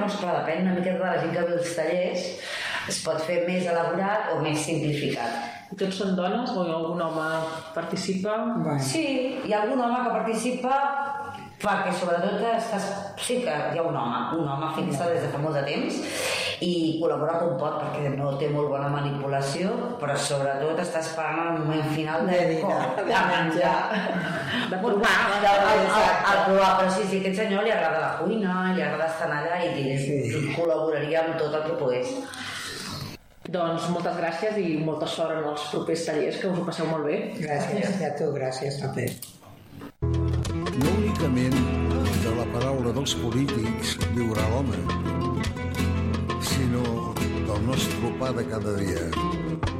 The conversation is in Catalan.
doncs clar, depèn una mica de la gent que ve als tallers, es pot fer més elaborat o més simplificat. I tots són dones o algun home participa? Sí, hi ha algun home que participa perquè sobretot sí que hi ha un home fixa des de fa molt de temps i col·labora com pot perquè no té molt bona manipulació, però sobretot està esperant el moment final de menjar, de provar, el provar. Però sí, aquest senyor li agrada la cuina, li agrada estar allà i col·laboraria amb tot el que pogués. Doncs moltes gràcies i molta sort en els propers tallers, que us ho passeu molt bé. Gràcies a tu, gràcies també. No únicament de la paraula dels polítics viurà l'home, sinó del nostre pa de cada dia.